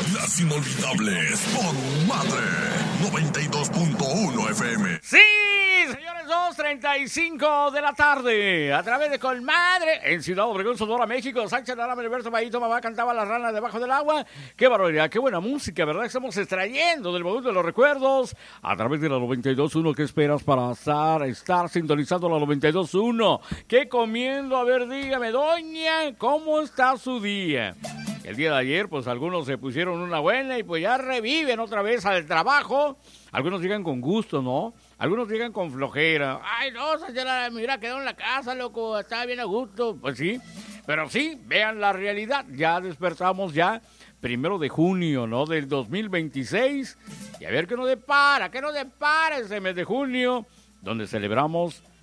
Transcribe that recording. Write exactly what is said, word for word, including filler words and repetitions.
Las inolvidables con Madre noventa y dos punto uno F M. Sí, señores, dos treinta y cinco de la tarde, a través de Colmadre, en Ciudad Obregón, Sonora, México. Sánchez Arama, Alberto Mayito, mamá cantaba las ranas debajo del agua. Qué barbaridad, qué buena música, ¿verdad? Estamos extrayendo del baúl de los recuerdos a través de la noventa y dos punto uno. ¿Qué esperas para estar, estar sintonizando la noventa y dos punto uno? ¿Qué comiendo? A ver, dígame, doña, ¿cómo está su día? El día de ayer, pues algunos se pusieron una buena y pues ya reviven otra vez al trabajo. Algunos llegan con gusto, ¿no? Algunos llegan con flojera. Ay, no, señora, me hubiera quedado en la casa, loco, estaba bien a gusto. Pues sí, pero sí, vean la realidad. Ya despertamos ya primero de junio, ¿no? Del dos mil veintiséis. Y a ver qué nos depara, qué nos depara ese mes de junio, donde celebramos